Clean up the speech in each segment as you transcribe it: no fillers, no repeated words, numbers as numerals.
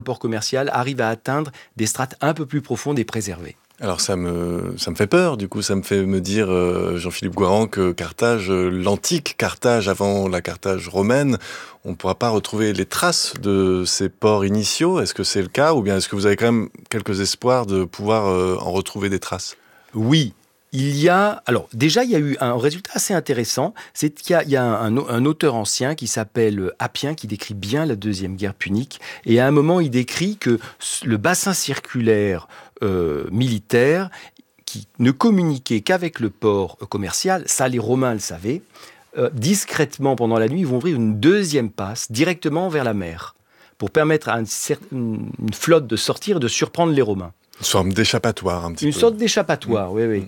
port commercial arrive à atteindre des strates un peu plus profondes et préservées. Alors ça me fait peur, du coup, ça me fait me dire, Jean-Philippe Goiran, que Carthage, l'antique Carthage avant la Carthage romaine, on ne pourra pas retrouver les traces de ces ports initiaux. Est-ce que c'est le cas, ou bien est-ce que vous avez quand même quelques espoirs de pouvoir en retrouver des traces? Oui. Alors déjà, il y a eu un résultat assez intéressant, c'est qu'il y a un auteur ancien qui s'appelle Appien, qui décrit bien la Deuxième Guerre punique, et à un moment, il décrit que le bassin circulaire militaire, qui ne communiquait qu'avec le port commercial, ça les Romains le savaient, discrètement pendant la nuit, ils vont ouvrir une deuxième passe directement vers la mer, pour permettre à une flotte de sortir et de surprendre les Romains. Une forme d'échappatoire, un petit peu. Une sorte d'échappatoire, oui.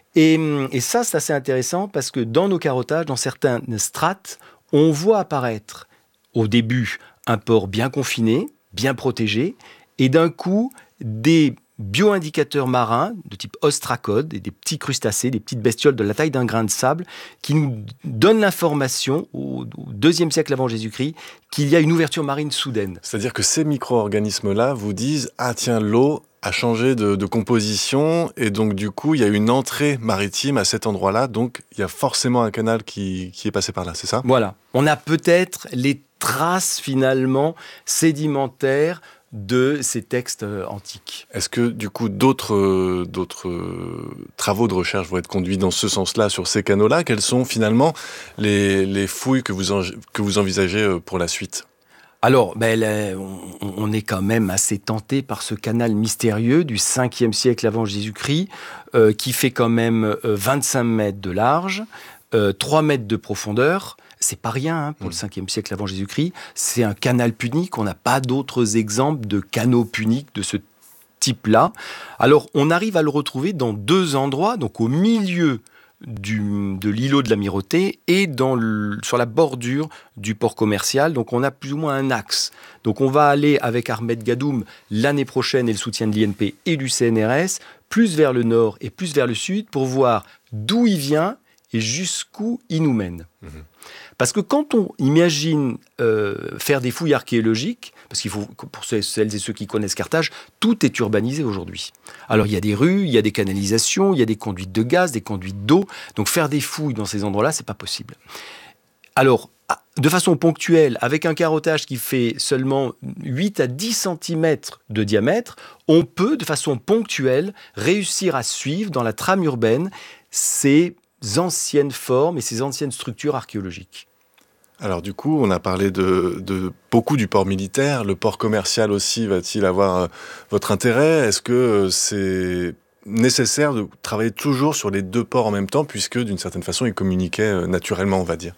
Et ça, c'est assez intéressant parce que dans nos carottages, dans certaines strates, on voit apparaître au début un port bien confiné, bien protégé, et d'un coup, des bioindicateurs marins de type ostracode, des petits crustacés, des petites bestioles de la taille d'un grain de sable, qui nous donnent l'information, au IIe siècle avant Jésus-Christ, qu'il y a une ouverture marine soudaine. C'est-à-dire que ces micro-organismes-là vous disent « Ah tiens, l'eau a changé de composition, et donc du coup, il y a une entrée maritime à cet endroit-là, donc il y a forcément un canal qui est passé par là, c'est ça ?» Voilà. On a peut-être les traces, finalement, sédimentaires de ces textes antiques. Est-ce que, du coup, d'autres travaux de recherche vont être conduits dans ce sens-là, sur ces canaux-là? Quelles sont, finalement, les fouilles que vous envisagez pour la suite? Alors, on est quand même assez tenté par ce canal mystérieux du 5e siècle avant Jésus-Christ, qui fait quand même 25 mètres de large, 3 mètres de profondeur. C'est pas rien pour le 5e siècle avant Jésus-Christ. C'est un canal punique. On n'a pas d'autres exemples de canaux puniques de ce type-là. Alors, on arrive à le retrouver dans 2 endroits, donc au milieu de l'îlot de l'Amirauté et sur la bordure du port commercial. Donc on a plus ou moins un axe. Donc on va aller avec Ahmed Gadoum l'année prochaine et le soutien de l'INP et du CNRS, plus vers le nord et plus vers le sud pour voir d'où il vient et jusqu'où il nous mène. Parce que quand on imagine faire des fouilles archéologiques, parce qu'il faut, pour celles et ceux qui connaissent Carthage, tout est urbanisé aujourd'hui. Alors il y a des rues, il y a des canalisations, il y a des conduites de gaz, des conduites d'eau. Donc faire des fouilles dans ces endroits-là, c'est pas possible. Alors, de façon ponctuelle, avec un carottage qui fait seulement 8 à 10 cm de diamètre, on peut, de façon ponctuelle, réussir à suivre dans la trame urbaine ces anciennes formes et ces anciennes structures archéologiques. Alors du coup, on a parlé de beaucoup du port militaire. Le port commercial aussi va-t-il avoir votre intérêt? Est-ce que c'est nécessaire de travailler toujours sur les 2 ports en même temps, puisque d'une certaine façon, ils communiquaient naturellement, on va dire?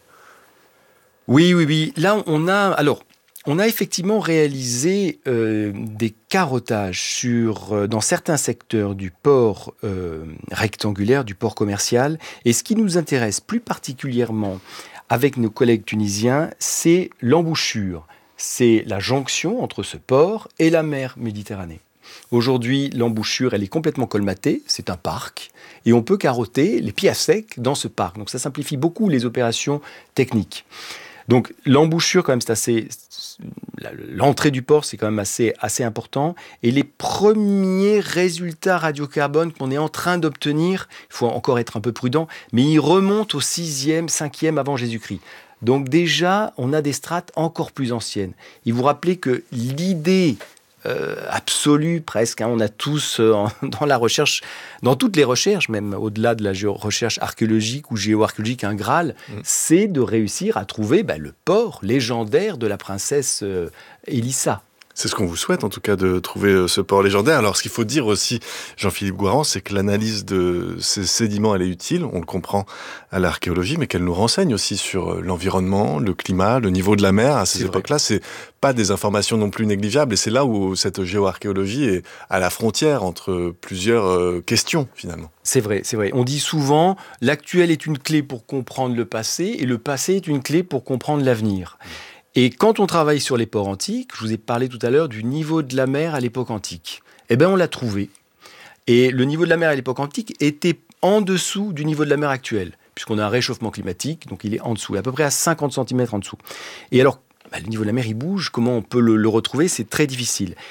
Oui. Là, on a effectivement réalisé des carottages dans certains secteurs du port rectangulaire, du port commercial. Et ce qui nous intéresse plus particulièrement avec nos collègues tunisiens, c'est l'embouchure. C'est la jonction entre ce port et la mer Méditerranée. Aujourd'hui, l'embouchure, elle est complètement colmatée, c'est un parc, et on peut carotter les pieds à sec dans ce parc. Donc ça simplifie beaucoup les opérations techniques. Donc l'embouchure, quand même, l'entrée du port, c'est quand même assez important. Et les premiers résultats radiocarbone qu'on est en train d'obtenir, il faut encore être un peu prudent, mais ils remontent au 6e, 5e avant Jésus-Christ. Donc déjà, on a des strates encore plus anciennes. Et vous rappelez que l'idée absolue presque, on a tous dans la recherche, dans toutes les recherches, même au-delà de la recherche archéologique ou géoarchéologique, un Graal, c'est de réussir à trouver le port légendaire de la princesse Élissa. C'est ce qu'on vous souhaite, en tout cas, de trouver ce port légendaire. Alors, ce qu'il faut dire aussi, Jean-Philippe Goiran, c'est que l'analyse de ces sédiments, elle est utile, on le comprend à l'archéologie, mais qu'elle nous renseigne aussi sur l'environnement, le climat, le niveau de la mer. À ces époques-là, c'est pas des informations non plus négligeables. Et c'est là où cette géoarchéologie est à la frontière entre plusieurs questions, finalement. C'est vrai. On dit souvent, l'actuel est une clé pour comprendre le passé, et le passé est une clé pour comprendre l'avenir. Et quand on travaille sur les ports antiques, je vous ai parlé tout à l'heure du niveau de la mer à l'époque antique. On l'a trouvé. Et le niveau de la mer à l'époque antique était en dessous du niveau de la mer actuel, puisqu'on a un réchauffement climatique, donc il est en dessous, à peu près à 50 cm en dessous. Et alors, le niveau de la mer, il bouge. Comment on peut le retrouver? C'est très difficile.